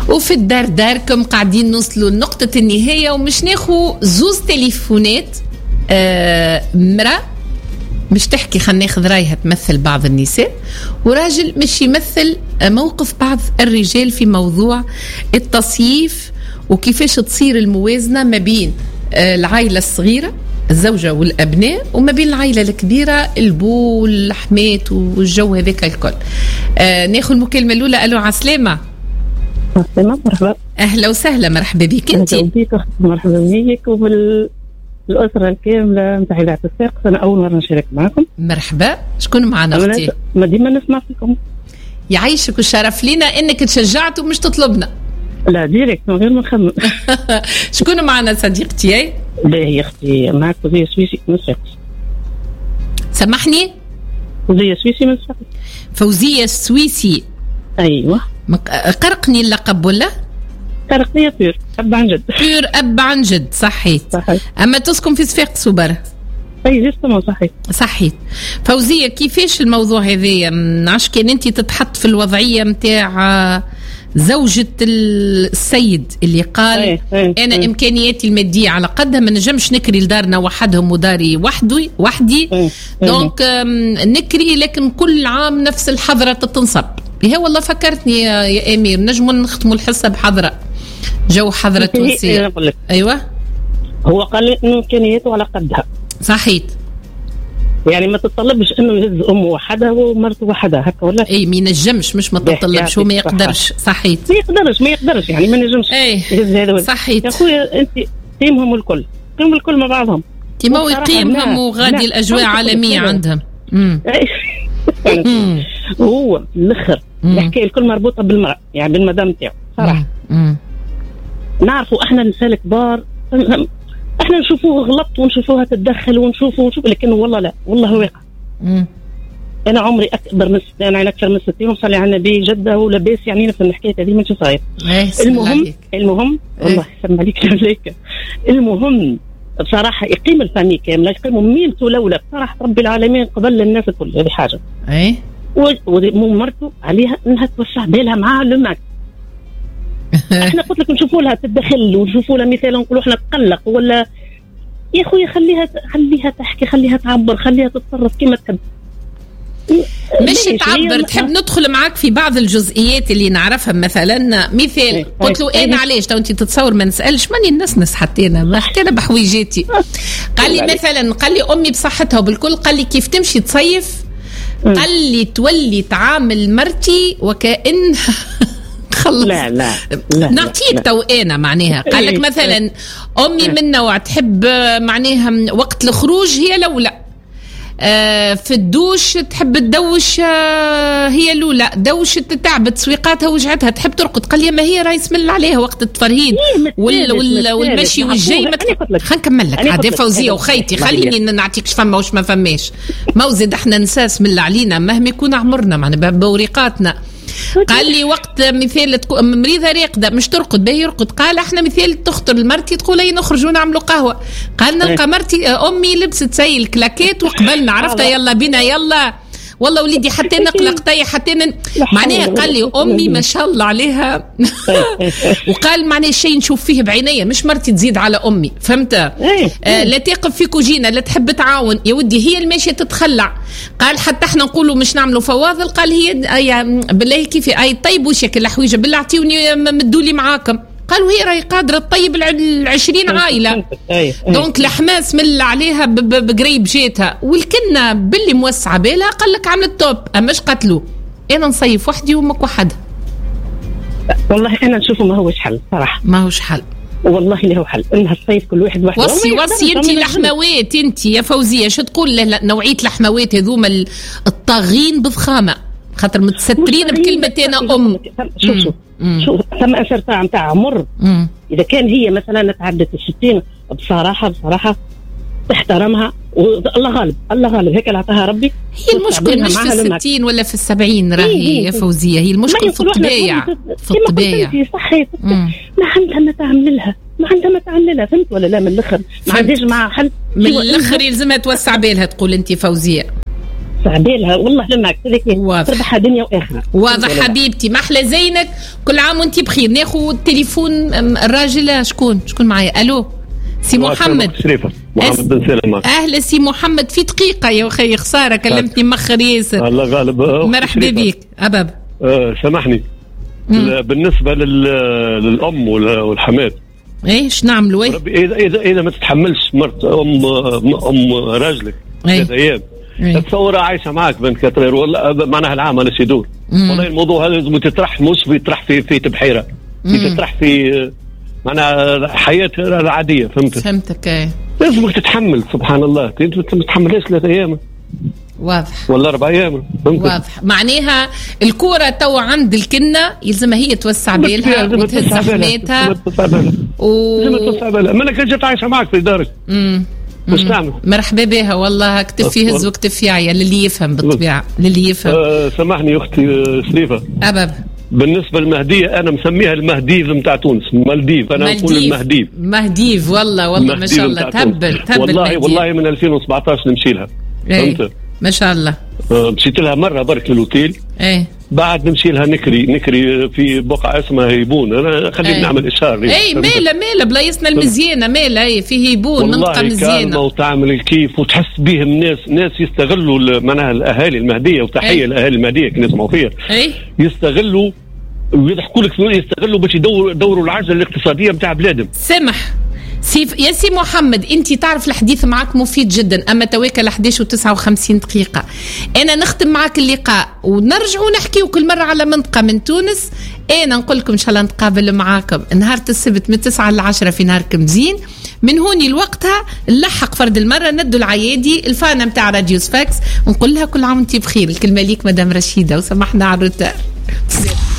وفي الدار داركم قاعدين نوصلوا لنقطة النهاية، ومش ناخو زوز تليفونات. مرأة مش تحكي خلنا ناخذ رايها تمثل بعض النساء، وراجل مش يمثل موقف بعض الرجال في موضوع التصييف وكيفاش تصير الموازنة ما بين العائلة الصغيرة الزوجة والأبناء وما بين العائلة الكبيرة البو والحمات والجو هذاك الكل. ناخذ المكالمة الأولى. ألو عسلامة. عسلامة، مرحبا. أهلا وسهلا، مرحبا بك. أنت مرحبا بك وبالأسرة الكاملة متاع إذاعة الصفاقس. أنا أول مرة نشارك معكم. مرحبا. شكون معنا أختي؟ ما ديما نسمع فيكم. يعيشك والشرف لينا إنك تشجعت ومش تطلبنا. لا ديريكت من غير ما نخمم. شكون معنا صديقتي؟ لا هي أختي معك فوزية سويسي من الصفاقس. سامحني؟ فوزية سويسي من الصفاقس. فوزية السويسي. أيوة. قرقني اللقب ولا؟ قرقني بير أب عن جد. بير أب عن جد. صحيت. أما تسكن في صفاقس وبرا. أي جسمه صحيت. فوزية كيفاش الموضوع هذا؟ نعرفش كان أنت تتحط في الوضعية متاع زوجة السيد اللي قال أنا إمكانياتي المادية على قدها، ما نجمش نكري لدارنا وحدهم وداري وحدي دونك نكري، لكن كل عام نفس الحضرة تتنصب. هي والله فكرتني يا أمير نجموا نختموا الحصة بحضرة جو حضرة تونسية. أيوة. هو قال إنه إمكانياته على قدها. صحيت. يعني ما تطلبش انه يهز امه وحدها ومرته وحدها هكا ولا اي ما ينجمش، مش ما تطلبش، هو ما يقدرش. صحيت. ما يقدرش يعني ما نجمش يهز هذا. صحيت يا خويا. انت قيمهم الكل مع بعضهم كيما هو يقيمهم، وغادي الاجواء عالميه عندهم. وهو الاخر الحكايه الكل مربوطه بالمراه، يعني بالمدام تاعو صراحه. نعرفوا احنا النساء الكبار احنا نشوفوه غلط ونشوفوها تتدخل ونشوفه لكن والله لا، والله واقع. انا عمري اكبر من 60، انا اكثر من 60 وصلي على النبي جده ولاباس، يعني نفس الحكايه هذه من شو صاير. المهم والله يسمى عليك الملائكه. المهم بصراحه يقيم الفامي كامله، يقيموا ميلته لولا بصراحه رب العالمين قبل الناس الكل. هذه حاجه. ومرته عليها انها توسع بالها معها لماك. احنا قلت لك نشوفوا لها تدخل ونشوفوا لها مثال نقولوا احنا تقلق ولا يا خويا خليها تحكي، خليها تعبر، خليها تتصرف كما تحب. مش تعبر تحب ندخل معاك في بعض الجزئيات اللي نعرفها. مثلا مثال قلت له انا علاش تو انت تتصور ما نسالش ماني الناس حتى انا حتى انا بحويجاتي. قال لي مثلا قال لي امي بصحتها وبالكل، قال لي كيف تمشي تصيف، قال لي تولي تعامل مرتي وكأن خلص. لا نعطيك تو انا معناها. قال لك مثلا امي من نوع تحب معناها وقت الخروج هي الاولى، في الدوش تحب تدوش هي الاولى، دوشة تعبت سويقاتها وجعتها تحب ترقد. قال لي ما هي راهي يسم الله عليها وقت التفرهيد والمشي والجاي. خلينا نكمل لك عاد فوزية وخيتي، خليني نعطيك فما وش ما فماش موزد. احنا نساء اسم الله علينا مهما يكون عمرنا معنا بوريقاتنا. قال لي وقت مثال مريضة راقدة مش ترقد به يرقد. قال احنا مثال تخطر المرتي تقول لي نخرجوا نعملوا قهوة. قال نلقى مرتي امي لبست زي الكلاكيت وقبلنا عرفتها يلا بينا يلا والله وليدي حتى نقلق طي حتى معناها. قال لي امي ما شاء الله عليها. وقال معناه شيء نشوف فيه بعينيا، مش مرتي تزيد على امي فهمت. لا تقف في كوجينه، لا تحب تعاون يا ودي، هي الماشيه تتخلع. قال حتى احنا نقولوا مش نعملوا فواضل. قال هي بالله كيف اي طيب وشكل الحويجه بالله اعطيوني مدولي معاكم. قالوا هي راهي قادرة تطيب 20 عائلة. دونك الحماس مل عليها بقريب جيتها والكنة باللي موسعة بالها. قال لك عملت توب أماش قتلوا أنا نصيف وحدي ومك وحدها. والله أنا نشوفه ما هوش حل صراحة، ما هوش حل والله اللي هو حل انها الصيف كل واحد وحده. وصي انت لحموات انت يا فوزية شو تقول نوعية لحموات هذوما الطاغين بضخامة خاطر متسترين بكلمتين شوف ثم أثر نتاع عمر. إذا كان هي مثلا تعدت 60 بصراحة تحترمها والله غالب هيك عطاها ربي. هي المشكل مش في 60 ولا في 70 راهي يا فوزية، هي المشكل في الطبيعة صحيح. ما عندها ما تعمل لها فهمت ولا لا؟ من الآخر ما عندهاش مع حل، من الآخر يلزمها توسع بالها تقول أنت فوزية. عبالها والله لما هذيك تربحها دنيا واخره. واضح حبيبتي، محلى زينك، كل عام وانت بخير. ناخذ تليفون الراجل. شكون معايا؟ الو سي محمد. شريفه محمد بن سالم. اهلا سي محمد، في دقيقه يا اخي، خساره كلمتني مخر ياسر. الله غالب. مرحبا بك اباب. سامحني. بالنسبه للام والحماد ايش نعملوا؟ اذا ما تتحملش مرت ام راجلك 3 ايام تصور عايشه معك بنت كترير والله معناها العام ولا شي يدور. والله الموضوع هذا لازم تطرح، مش بيطرح في تبحيره، تطرح في معناها حياه عاديه. فهمتك. لازمك تتحمل. سبحان الله، انت ما تتحملش 3 ايام واضح ولا 4 ايام. واضح. معناها الكوره تو عند الكنه، يلزمها هي توسع بالها وتهز حماتها لازم توسع بالها. منك جات عايشه معك في دارك. مش تعمل. مرحبا بها والله، كتف في هز وكتف في عيا للي يفهم بالطبيعه، للي يفهم. سامحني اختي شريفه. ابب. بالنسبه للمهديه انا مسميها المهديف نتاع تونس، مالديف. انا نقول المهديف. مهديف والله ما شاء الله. تهبل والله من 2017 نمشي لها. فهمت؟ ما شاء الله. مشيت لها مره برك للوتيل. بعد نمشي لها نكري في بقعه اسمها هيبون. انا خليني نعمل اشاره. ماله بلايصنا المزيانه ماله في هيبون منطقه مزيانه وتعمل كيف وتحس بهم ناس يستغلوا معناها الاهالي المهديه. وتحيه الاهالي المهديه كي نسمعوا فيها. يستغلوا ويضحكوا لك، يستغلوا باش يدوروا العجله الاقتصاديه نتاع بلادهم. سمح يا سي محمد، انت تعرف الحديث معك مفيد جدا، اما تواكل 11:59 دقيقه. انا نختم معك اللقاء ونرجعوا نحكيو كل مره على منطقه من تونس. انا نقول لكم ان شاء الله نتقابل معاكم نهار السبت من 9 ل 10 في نهار كمزين. من هوني لوقتها نلحق فرد المره ندوا العيادي الفانه نتاع راديو سفاكس ونقول لها كل عام وانت بخير. الكلمه ليك مدام رشيده، وسمحنا على الروتار.